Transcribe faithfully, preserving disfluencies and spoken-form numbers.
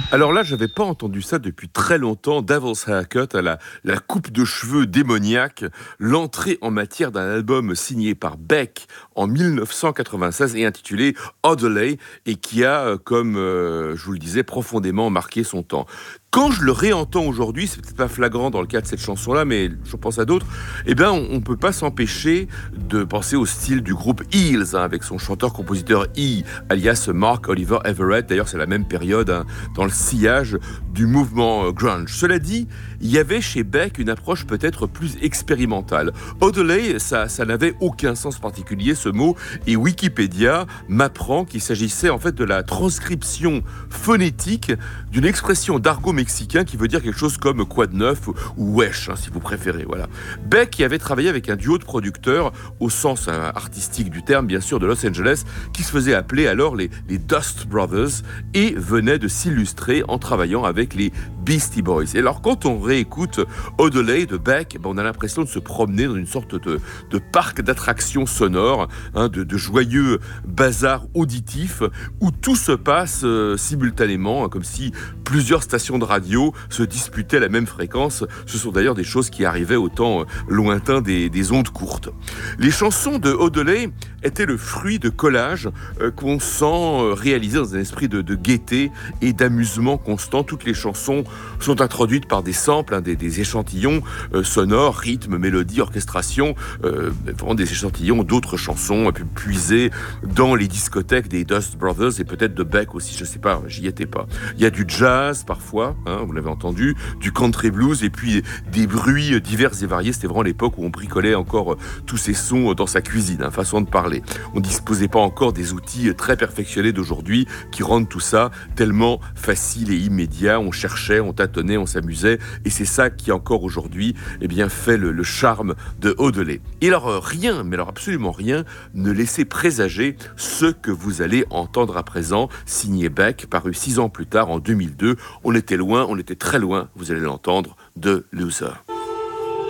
Alors là, j'avais pas entendu ça depuis très longtemps. Devil's Haircut, à la, la coupe de cheveux démoniaque, l'entrée en matière d'un album signé par Beck en dix-neuf cent quatre-vingt-seize et intitulé Odelay, et qui a, euh, comme euh, je vous le disais, profondément marqué son temps. Quand je le réentends aujourd'hui, c'est peut-être pas flagrant dans le cas de cette chanson-là, mais je pense à d'autres, eh ben, on ne peut pas s'empêcher de penser au style du groupe Eels, hein, avec son chanteur-compositeur E, alias Mark Oliver Everett. D'ailleurs, c'est la même période, hein, dans le sillage du mouvement grunge. Cela dit, il y avait chez Beck une approche peut-être plus expérimentale. Odelay, ça, ça n'avait aucun sens particulier, ce mot, et Wikipédia m'apprend qu'il s'agissait en fait de la transcription phonétique d'une expression d'argot mexicain qui veut dire quelque chose comme quoi de neuf ou wesh, hein, si vous préférez. Voilà. Beck qui avait travaillé avec un duo de producteurs, au sens hein, artistique du terme, bien sûr, de Los Angeles, qui se faisait appeler alors les, les Dust Brothers et venait de s'illustrer en travaillant avec les Beastie Boys. Et alors, quand on réécoute Odelay de Beck, ben, on a l'impression de se promener dans une sorte de, de parc d'attractions sonores, hein, de, de joyeux bazar auditifs où tout se passe euh, simultanément, hein, comme si plusieurs stations de radio se disputaient la même fréquence. Ce sont d'ailleurs des choses qui arrivaient au temps euh, lointain des, des ondes courtes. Les chansons de Odelay étaient le fruit de collages euh, qu'on sent euh, réalisés dans un esprit de, de gaieté et d'amusement constant. Toutes les chansons sont introduites par des samples, hein, des, des échantillons euh, sonores, rythme, mélodie, orchestration, euh, vraiment des échantillons d'autres chansons pu puiser dans les discothèques des Dust Brothers et peut-être de Beck aussi, je sais pas, j'y étais pas. Il y a du jazz parfois, hein, vous l'avez entendu, du country blues et puis des bruits divers et variés. C'était vraiment l'époque où on bricolait encore euh, tous ces sons dans sa cuisine, hein, façon de parler. On disposait pas encore des outils très perfectionnés d'aujourd'hui qui rendent tout ça tellement facile et immédiat. On cherchait, on tâtonnait, on s'amusait et c'est ça qui encore aujourd'hui eh bien, fait le, le charme de Odelay. Et alors euh, rien, mais alors absolument rien, ne laissait présager ce que vous allez entendre à présent, signé Beck, paru six ans plus tard en deux mille deux. On était loin, on était très loin, vous allez l'entendre, de Loser.